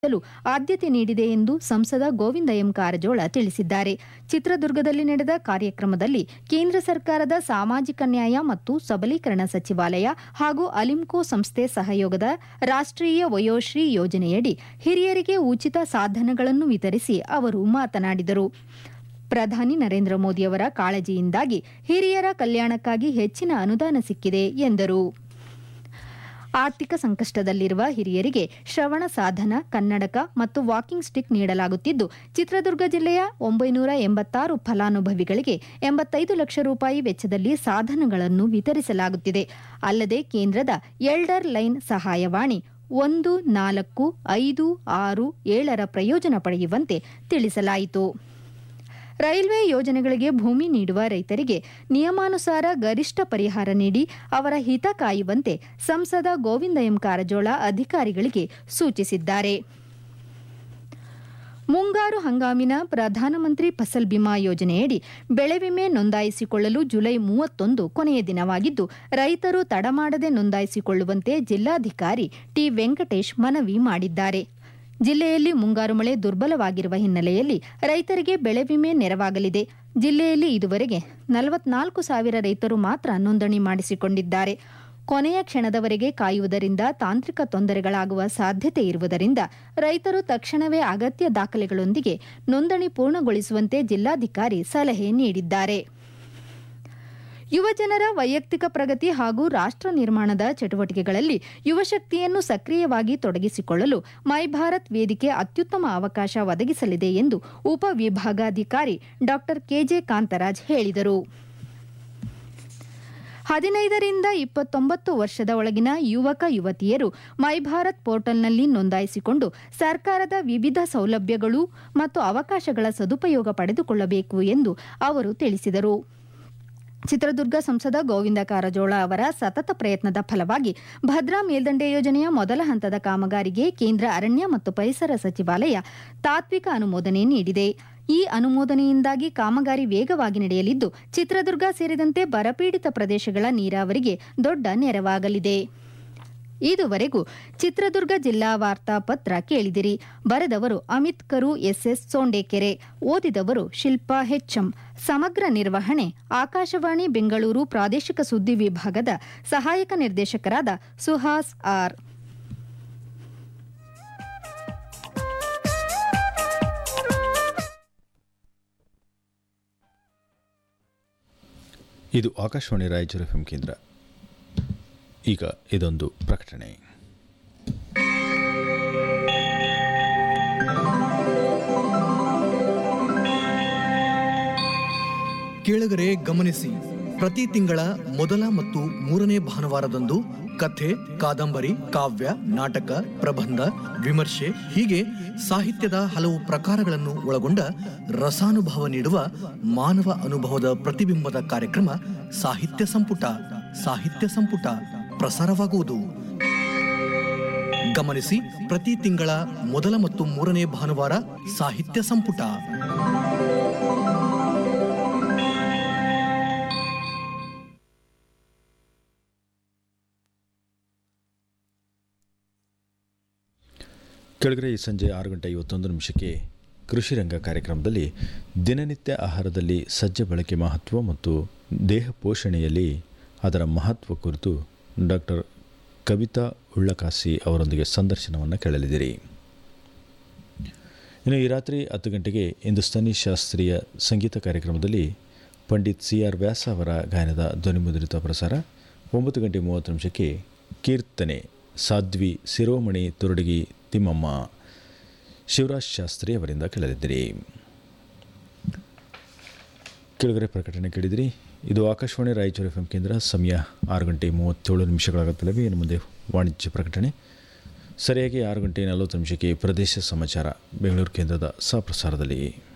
ಆದ್ಯತೆ ನೀಡಿದೆ ಎಂದು ಸಂಸದ ಗೋವಿಂದ ಎಂ ಕಾರಜೋಳ ತಿಳಿಸಿದ್ದಾರೆ. ಚಿತ್ರದುರ್ಗದಲ್ಲಿ ನಡೆದ ಕಾರ್ಯಕ್ರಮದಲ್ಲಿ ಕೇಂದ್ರ ಸರ್ಕಾರದ ಸಾಮಾಜಿಕ ನ್ಯಾಯ ಮತ್ತು ಸಬಲೀಕರಣ ಸಚಿವಾಲಯ ಹಾಗೂ ಅಲಿಂಕೋ ಸಂಸ್ಥೆ ಸಹಯೋಗದ ರಾಷ್ಟ್ರೀಯ ವಯೋಶ್ರೀ ಯೋಜನೆಯಡಿ ಹಿರಿಯರಿಗೆ ಉಚಿತ ಸಾಧನಗಳನ್ನು ವಿತರಿಸಿ ಅವರು ಮಾತನಾಡಿದರು. ಪ್ರಧಾನಿ ನರೇಂದ್ರ ಮೋದಿಯವರ ಕಾಳಜಿಯಿಂದಾಗಿ ಹಿರಿಯರ ಕಲ್ಯಾಣಕ್ಕಾಗಿ ಹೆಚ್ಚಿನ ಅನುದಾನ ಸಿಕ್ಕಿದೆ ಎಂದರು. ಆರ್ಥಿಕ ಸಂಕಷ್ಟದಲ್ಲಿರುವ ಹಿರಿಯರಿಗೆ ಶ್ರವಣ ಸಾಧನ, ಕನ್ನಡಕ ಮತ್ತು ವಾಕಿಂಗ್ ಸ್ಟಿಕ್ ನೀಡಲಾಗುತ್ತಿದ್ದು, ಚಿತ್ರದುರ್ಗ ಜಿಲ್ಲೆಯ 986 ಫಲಾನುಭವಿಗಳಿಗೆ 85 ಲಕ್ಷ ರೂಪಾಯಿ ವೆಚ್ಚದಲ್ಲಿ ಸಾಧನಗಳನ್ನು ವಿತರಿಸಲಾಗುತ್ತಿದೆ. ಅಲ್ಲದೆ ಕೇಂದ್ರದ ಎಲ್ಡರ್ ಲೈನ್ ಸಹಾಯವಾಣಿ 145667 ಪ್ರಯೋಜನ ಪಡೆಯುವಂತೆ ತಿಳಿಸಲಾಯಿತು. ರೈಲ್ವೆ ಯೋಜನೆಗಳಿಗೆ ಭೂಮಿ ನೀಡುವ ರೈತರಿಗೆ ನಿಯಮಾನುಸಾರ ಗರಿಷ್ಠ ಪರಿಹಾರ ನೀಡಿ ಅವರ ಹಿತ ಕಾಯುವಂತೆ ಸಂಸದ ಗೋವಿಂದ ಎಂ ಕಾರಜೋಳ ಅಧಿಕಾರಿಗಳಿಗೆ ಸೂಚಿಸಿದ್ದಾರೆ. ಮುಂಗಾರು ಹಂಗಾಮಿನ ಪ್ರಧಾನಮಂತ್ರಿ ಫಸಲ್ ಬಿಮಾ ಯೋಜನೆಯಡಿ ಬೆಳೆ ವಿಮೆ ನೋಂದಾಯಿಸಿಕೊಳ್ಳಲು ಜುಲೈ 31 ಕೊನೆಯ ದಿನವಾಗಿದ್ದು, ರೈತರು ತಡಮಾಡದೆ ನೋಂದಾಯಿಸಿಕೊಳ್ಳುವಂತೆ ಜಿಲ್ಲಾಧಿಕಾರಿ ಟಿ. ವೆಂಕಟೇಶ್ ಮನವಿ ಮಾಡಿದ್ದಾರೆ. ಜಿಲ್ಲೆಯಲ್ಲಿ ಮುಂಗಾರು ಮಳೆ ದುರ್ಬಲವಾಗಿರುವ ಹಿನ್ನೆಲೆಯಲ್ಲಿ ರೈತರಿಗೆ ಬೆಳೆ ವಿಮೆ ನೆರವಾಗಲಿದೆ. ಜಿಲ್ಲೆಯಲ್ಲಿ ಇದುವರೆಗೆ 44,000 ರೈತರು ಮಾತ್ರ ನೋಂದಣಿ ಮಾಡಿಸಿಕೊಂಡಿದ್ದಾರೆ. ಕೊನೆಯ ಕ್ಷಣದವರೆಗೆ ಕಾಯುವುದರಿಂದ ತಾಂತ್ರಿಕ ತೊಂದರೆಗಳಾಗುವ ಸಾಧ್ಯತೆ ಇರುವುದರಿಂದ ರೈತರು ತಕ್ಷಣವೇ ಅಗತ್ಯ ದಾಖಲೆಗಳೊಂದಿಗೆ ನೋಂದಣಿ ಪೂರ್ಣಗೊಳಿಸುವಂತೆ ಜಿಲ್ಲಾಧಿಕಾರಿ ಸಲಹೆ ನೀಡಿದ್ದಾರೆ. ಯುವಜನರ ವೈಯಕ್ತಿಕ ಪ್ರಗತಿ ಹಾಗೂ ರಾಷ್ಟ್ರ ನಿರ್ಮಾಣದ ಚಟುವಟಿಕೆಗಳಲ್ಲಿ ಯುವಶಕ್ತಿಯನ್ನು ಸಕ್ರಿಯವಾಗಿ ತೊಡಗಿಸಿಕೊಳ್ಳಲು ಮೈ ಭಾರತ್ ವೇದಿಕೆ ಅತ್ಯುತ್ತಮ ಅವಕಾಶ ಒದಗಿಸಲಿದೆ ಎಂದು ಉಪವಿಭಾಗಾಧಿಕಾರಿ ಡಾ. ಕೆಜೆ ಕಾಂತರಾಜ್ ಹೇಳಿದರು. 15 ರಿಂದ 29 ವರ್ಷದ ಒಳಗಿನ ಯುವಕ ಯುವತಿಯರು ಮೈ ಭಾರತ್ ಪೋರ್ಟಲ್ನಲ್ಲಿ ನೋಂದಾಯಿಸಿಕೊಂಡು ಸರ್ಕಾರದ ವಿವಿಧ ಸೌಲಭ್ಯಗಳು ಮತ್ತು ಅವಕಾಶಗಳ ಸದುಪಯೋಗ ಪಡೆದುಕೊಳ್ಳಬೇಕು ಎಂದು ಅವರು ತಿಳಿಸಿದರು. ಚಿತ್ರದುರ್ಗ ಸಂಸದ ಗೋವಿಂದ ಕಾರಜೋಳ ಅವರ ಸತತ ಪ್ರಯತ್ನದ ಫಲವಾಗಿ ಭದ್ರಾ ಮೇಲ್ದಂಡೆ ಯೋಜನೆಯ ಮೊದಲ ಹಂತದ ಕಾಮಗಾರಿಗೆ ಕೇಂದ್ರ ಅರಣ್ಯ ಮತ್ತು ಪರಿಸರ ಸಚಿವಾಲಯ ತಾತ್ವಿಕ ಅನುಮೋದನೆ ನೀಡಿದೆ. ಈ ಅನುಮೋದನೆಯಿಂದಾಗಿ ಕಾಮಗಾರಿ ವೇಗವಾಗಿ ನಡೆಯಲಿದ್ದು, ಚಿತ್ರದುರ್ಗ ಸೇರಿದಂತೆ ಬರಪೀಡಿತ ಪ್ರದೇಶಗಳ ನೀರಾವರಿಗೆ ದೊಡ್ಡ ನೆರವಾಗಲಿದೆ. ಇದುವರೆಗೂ ಚಿತ್ರದುರ್ಗ ಜಿಲ್ಲಾ ವಾರ್ತಾ ಪತ್ರ ಕೇಳಿದಿರಿ. ಬರೆದವರು ಅಮಿತ್ ಕರು, ಎಸ್ಎಸ್ ಸೋಂಡೇಕೆರೆ. ಓದಿದವರು ಶಿಲ್ಪಾ ಹೆಚ್ಎಂ. ಸಮಗ್ರ ನಿರ್ವಹಣೆ ಆಕಾಶವಾಣಿ ಬೆಂಗಳೂರು ಪ್ರಾದೇಶಿಕ ಸುದ್ದಿ ವಿಭಾಗದ ಸಹಾಯಕ ನಿರ್ದೇಶಕರಾದ ಸುಹಾಸ್ ಆರ್. ಇದು ಆಕಾಶವಾಣಿ ರಾಯಚೂರು ಎಫ್ಎಂ ಕೇಂದ್ರ. ಈಗ ಇದೊಂದು ಪ್ರಕಟಣೆ. ಕೇಳುಗರೆ ಗಮನಿಸಿ, ಪ್ರತಿ ತಿಂಗಳ ಮೊದಲ ಮತ್ತು ಮೂರನೇ ಭಾನುವಾರದಂದು ಕಥೆ, ಕಾದಂಬರಿ, ಕಾವ್ಯ, ನಾಟಕ, ಪ್ರಬಂಧ, ವಿಮರ್ಶೆ ಹೀಗೆ ಸಾಹಿತ್ಯದ ಹಲವು ಪ್ರಕಾರಗಳನ್ನು ಒಳಗೊಂಡ ರಸಾನುಭವ ನೀಡುವ ಮಾನವ ಅನುಭವದ ಪ್ರತಿಬಿಂಬದ ಕಾರ್ಯಕ್ರಮ ಸಾಹಿತ್ಯ ಸಂಪುಟ ಪ್ರಸಾರವಾಗುವುದು. ಗಮನಿಸಿ, ಪ್ರತಿ ತಿಂಗಳ ಮೊದಲ ಮತ್ತು ಮೂರನೇ ಭಾನುವಾರ ಸಾಹಿತ್ಯ ಸಂಪುಟ. ಕೆಳಗಡೆ ಈ ಸಂಜೆ 6:51 ಕೃಷಿ ರಂಗ ಕಾರ್ಯಕ್ರಮದಲ್ಲಿ ದಿನನಿತ್ಯ ಆಹಾರದಲ್ಲಿ ಸಜ್ಜೆ ಬಳಕೆ ಮಹತ್ವ ಮತ್ತು ದೇಹ ಪೋಷಣೆಯಲ್ಲಿ ಅದರ ಮಹತ್ವ ಕುರಿತು ಡಾಕ್ಟರ್ ಕವಿತಾ ಉಳ್ಳಕಾಸಿ ಅವರೊಂದಿಗೆ ಸಂದರ್ಶನವನ್ನು ಕೇಳಲಿದ್ದೀರಿ. ಇನ್ನು ಈ ರಾತ್ರಿ 10 ಗಂಟೆಗೆ ಹಿಂದೂಸ್ತಾನಿ ಶಾಸ್ತ್ರೀಯ ಸಂಗೀತ ಕಾರ್ಯಕ್ರಮದಲ್ಲಿ ಪಂಡಿತ್ CR ವ್ಯಾಸ ಅವರ ಗಾಯನದ ಧ್ವನಿಮುದ್ರಿತ ಪ್ರಸಾರ. 9:30 ಕೀರ್ತನೆ ಸಾಧ್ವಿ ಶಿರೋಮಣಿ ತುರುಡಗಿ ತಿಮ್ಮಮ್ಮ ಶಿವರಾಜ್ ಶಾಸ್ತ್ರಿ ಅವರಿಂದ ಕೇಳಲಿದ್ದೀರಿ. ಕೆಳಗಡೆ ಪ್ರಕಟಣೆ ಕೇಳಿದಿರಿ. ಇದು ಆಕಾಶವಾಣಿ ರಾಯಚೂರು ಎಫ್ಎಂ ಕೇಂದ್ರ. ಸಮಯ 6:37 ಇನ್ನು ಮುಂದೆ ವಾಣಿಜ್ಯ ಪ್ರಕಟಣೆ. ಸರಿಯಾಗಿ 6:40 ಪ್ರದೇಶ ಸಮಾಚಾರ ಬೆಂಗಳೂರು ಕೇಂದ್ರದ ಸಹಪ್ರಸಾರದಲ್ಲಿ.